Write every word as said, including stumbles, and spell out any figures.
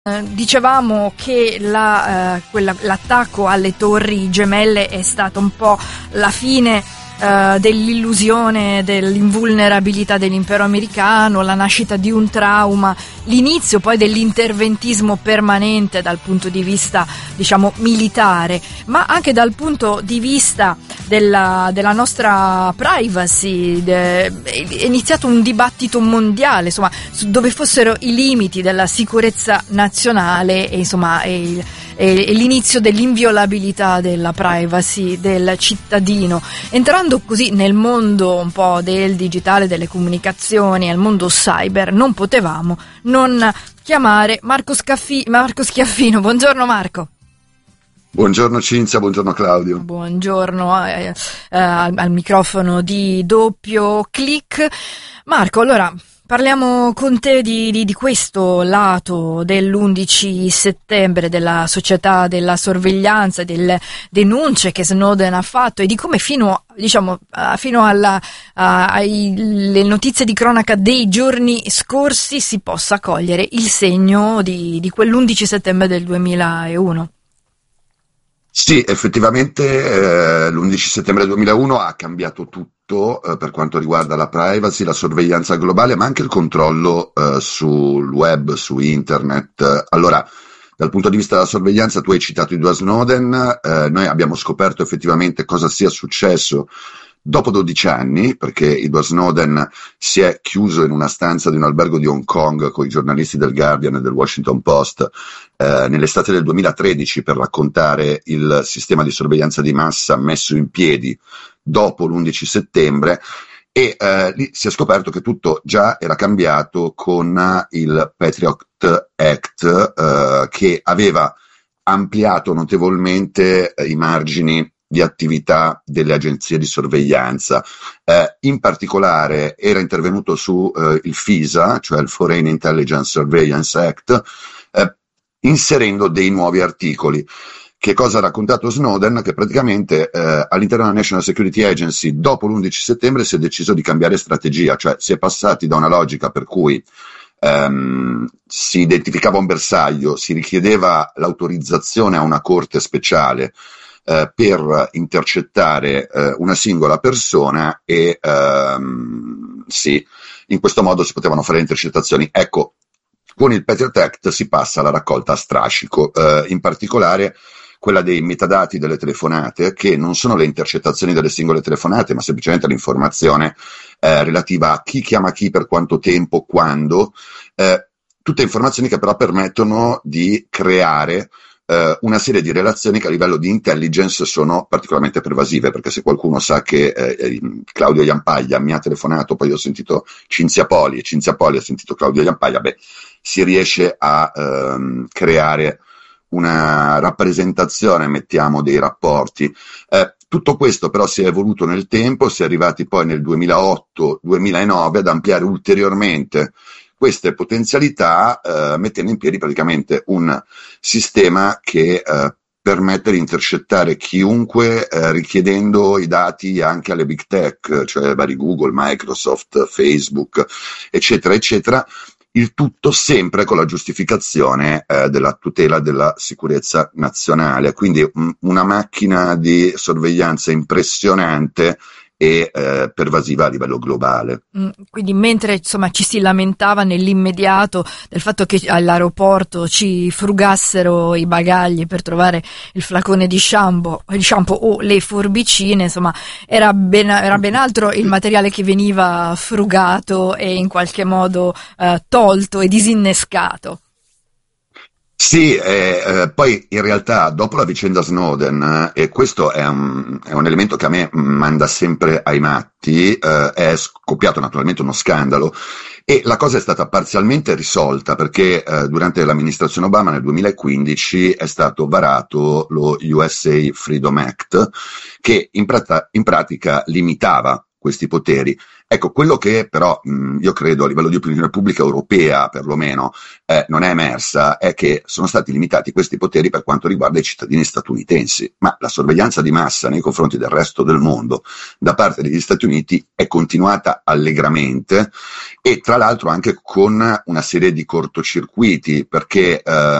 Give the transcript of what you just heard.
Eh, dicevamo che la, eh, quella, l'attacco alle torri gemelle è stato un po' la fine eh, dell'illusione dell'invulnerabilità dell'impero americano, la nascita di un trauma, l'inizio poi dell'interventismo permanente dal punto di vista, diciamo, militare, ma anche dal punto di vista della, della nostra privacy. De, è iniziato un dibattito mondiale, insomma, su dove fossero i limiti della sicurezza nazionale e insomma e, e, e l'inizio dell'inviolabilità della privacy del cittadino, entrando così nel mondo un po' del digitale, delle comunicazioni, al mondo cyber. Non potevamo non chiamare Marco Scaffi, Marco Schiaffino. Buongiorno Marco. Buongiorno Cinzia, buongiorno Claudio. Buongiorno eh, eh, al, al microfono di Doppio Clic. Marco, allora parliamo con te di, di, di questo lato dell'undici settembre, della società della sorveglianza, delle denunce che Snowden ha fatto e di come fino, diciamo, fino alla, alle notizie di cronaca dei giorni scorsi si possa cogliere il segno di, di quell'undici settembre del duemilauno. Sì, effettivamente eh, l'undici settembre duemilauno ha cambiato tutto eh, per quanto riguarda la privacy, la sorveglianza globale, ma anche il controllo eh, sul web, su internet. Allora, dal punto di vista della sorveglianza, tu hai citato Edward Snowden, eh, noi abbiamo scoperto effettivamente cosa sia successo dopo dodici anni, perché Edward Snowden si è chiuso in una stanza di un albergo di Hong Kong con i giornalisti del Guardian e del Washington Post eh, nell'estate del duemilatredici per raccontare il sistema di sorveglianza di massa messo in piedi dopo l'undici settembre, e eh, lì si è scoperto che tutto già era cambiato con il Patriot Act eh, che aveva ampliato notevolmente eh, i margini di attività delle agenzie di sorveglianza. Eh, in particolare era intervenuto su eh, il FISA, cioè il Foreign Intelligence Surveillance Act, eh, inserendo dei nuovi articoli. Che cosa ha raccontato Snowden? Che praticamente eh, all'interno della National Security Agency dopo l'undici settembre si è deciso di cambiare strategia, cioè si è passati da una logica per cui ehm, si identificava un bersaglio, si richiedeva l'autorizzazione a una corte speciale Eh, per intercettare eh, una singola persona e ehm, sì, in questo modo si potevano fare intercettazioni. Ecco, con il Patriot Act si passa alla raccolta a strascico, eh, in particolare quella dei metadati delle telefonate, che non sono le intercettazioni delle singole telefonate, ma semplicemente l'informazione eh, relativa a chi chiama chi, per quanto tempo, quando, eh, tutte informazioni che però permettono di creare una serie di relazioni che a livello di intelligence sono particolarmente pervasive, perché se qualcuno sa che eh, Claudio Jampaglia mi ha telefonato, poi ho sentito Cinzia Poli e Cinzia Poli ha sentito Claudio Jampaglia, beh, si riesce a ehm, creare una rappresentazione, mettiamo, dei rapporti. Eh, tutto questo però si è evoluto nel tempo, si è arrivati poi nel duemilaotto duemilanove ad ampliare ulteriormente queste potenzialità, eh, mettendo in piedi praticamente un sistema che eh, permette di intercettare chiunque eh, richiedendo i dati anche alle big tech, cioè vari Google, Microsoft, Facebook, eccetera, eccetera, il tutto sempre con la giustificazione eh, della tutela della sicurezza nazionale. Quindi un, una macchina di sorveglianza impressionante e eh, pervasiva a livello globale. Mm, quindi mentre insomma ci si lamentava nell'immediato del fatto che all'aeroporto ci frugassero i bagagli per trovare il flacone di shampoo, di shampoo o le forbicine, insomma era ben, era ben altro il materiale che veniva frugato e in qualche modo eh, tolto e disinnescato. Sì, eh, eh, poi in realtà dopo la vicenda Snowden, eh, e questo è un, è un elemento che a me manda sempre ai matti, eh, è scoppiato naturalmente uno scandalo e la cosa è stata parzialmente risolta perché eh, durante l'amministrazione Obama nel duemilaquindici è stato varato lo U S A Freedom Act che in, prat- in pratica limitava questi poteri Ecco, quello che però mh, io credo a livello di opinione pubblica europea, perlomeno, eh, non è emersa, è che sono stati limitati questi poteri per quanto riguarda i cittadini statunitensi, ma la sorveglianza di massa nei confronti del resto del mondo da parte degli Stati Uniti è continuata allegramente, e tra l'altro anche con una serie di cortocircuiti, perché eh,